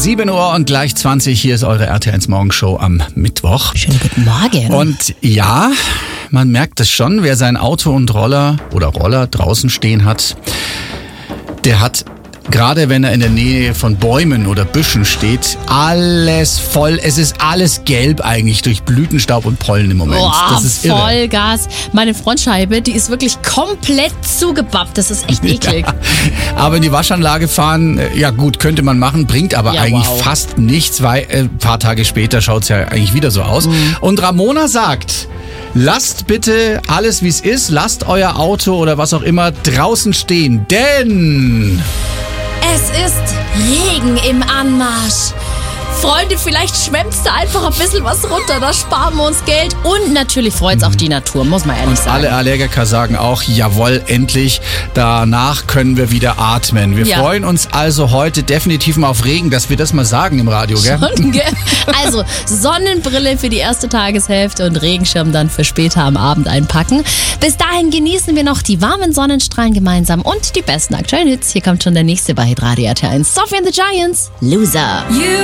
7 Uhr und gleich 20. Hier ist eure RTL1 Morgenshow am Mittwoch. Schönen guten Morgen. Und ja, man merkt es schon, wer sein Auto und Roller draußen stehen hat, der hat, gerade wenn er in der Nähe von Bäumen oder Büschen steht, alles voll. Es ist alles gelb eigentlich durch Blütenstaub und Pollen im Moment. Boah, das ist irre. Vollgas. Meine Frontscheibe, die ist wirklich komplett zugebappt. Das ist echt eklig. Ja, aber in die Waschanlage fahren, ja gut, könnte man machen, bringt aber eigentlich fast nichts, weil ein paar Tage später schaut es ja eigentlich wieder so aus. Und Ramona sagt, lasst bitte alles wie es ist, lasst euer Auto oder was auch immer draußen stehen, denn Es ist Regen im Anmarsch. Freunde, vielleicht schwemmt's da einfach ein bisschen was runter, da sparen wir uns Geld. Und natürlich freut's auch die Natur, muss man ehrlich sagen. Alle Allergiker sagen auch, jawohl, endlich, danach können wir wieder atmen. Wir freuen uns also heute definitiv mal auf Regen, dass wir das mal sagen im Radio, gell? Schon, gell? Also Sonnenbrille für die erste Tageshälfte und Regenschirm dann für später am Abend einpacken. Bis dahin genießen wir noch die warmen Sonnenstrahlen gemeinsam und die besten aktuellen Hits. Hier kommt schon der nächste bei Hitradio RTL1. Sophie and the Giants, Loser.